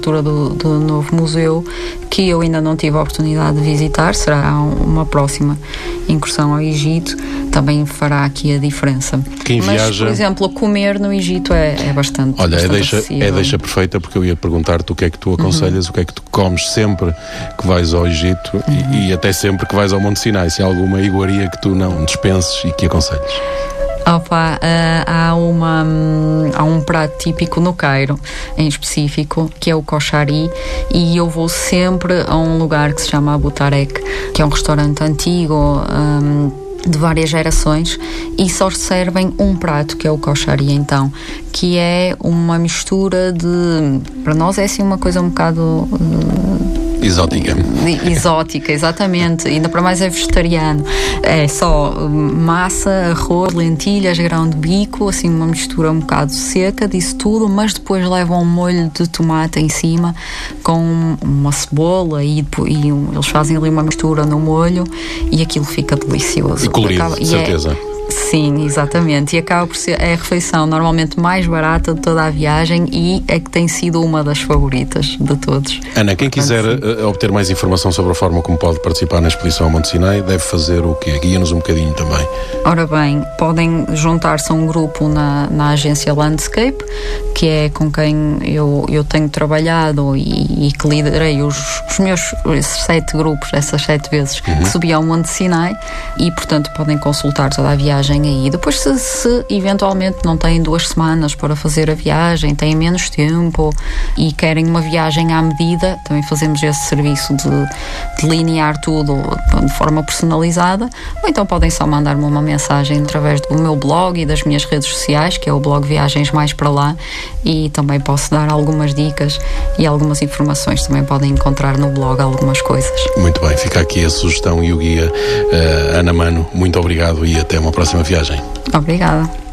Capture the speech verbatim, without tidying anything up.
Do, do novo museu, que eu ainda não tive a oportunidade de visitar. Será uma próxima incursão ao Egito, também fará aqui a diferença. Quem Mas, viaja... por exemplo, comer no Egito é, é bastante Olha, bastante é, deixa, acessível. é deixa perfeita, porque eu ia perguntar-te o que é que tu aconselhas, uhum. o que é que tu comes sempre que vais ao Egito, uhum. e, e até sempre que vais ao Monte Sinai, se há alguma iguaria que tu não dispenses e que aconselhes. Opa, uh, há, uma, um, há um prato típico no Cairo, em específico, que é o koshari, e eu vou sempre a um lugar que se chama Abu Tarek, que é um restaurante antigo, um, de várias gerações, e só servem um prato, que é o koshari, então, que é uma mistura de... Para nós é assim uma coisa um bocado... Uh, Exótica. Exótica, exatamente. Ainda para mais é vegetariano. É só massa, arroz, lentilhas, grão de bico, assim uma mistura um bocado seca disso tudo, mas depois levam um molho de tomate em cima com uma cebola e, e um, eles fazem ali uma mistura no molho e aquilo fica delicioso. E colorido, acaba, de certeza. É, sim, exatamente. E acaba por ser é a refeição normalmente mais barata de toda a viagem e é que tem sido uma das favoritas de todos. Ana, quem quiser uh, obter mais informação sobre a forma como pode participar na exposição Monte Sinai, deve fazer o quê? Guia-nos um bocadinho também. Ora bem, podem juntar-se a um grupo na, na agência Landscape, que é com quem eu, eu tenho trabalhado e, e que liderei os, os meus esses sete grupos, essas sete vezes, uhum. que subi ao Monte Sinai, e portanto podem consultar toda a viagem aí. Depois, se, se eventualmente não têm duas semanas para fazer a viagem, têm menos tempo e querem uma viagem à medida, também fazemos esse serviço de delinear tudo de forma personalizada, ou então podem só mandar-me uma mensagem através do meu blog e das minhas redes sociais, que é o blog Viagens Mais Para Lá, e também posso dar algumas dicas e algumas informações. Também podem encontrar no blog algumas coisas. Muito bem, fica aqui a sugestão e o guia. uh, Ana Mano, muito obrigado e até uma próxima viagem. Obrigada.